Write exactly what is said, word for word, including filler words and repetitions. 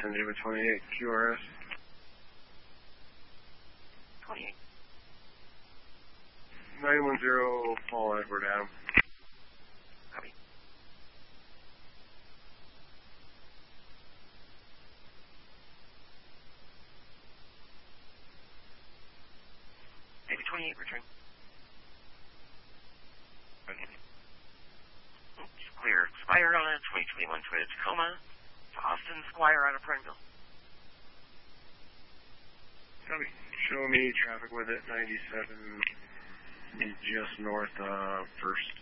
ten David twenty-eight, Q R S. twenty-eight. nine one zero, Paul Edward Adam. Copy. David twenty-eight, return. Okay. Oops, clear. Squire on a twenty twenty-one Toyota Tacoma to Austin Squire on a Prineville. Copy. Show me traffic with it, ninety-seven, just north of First.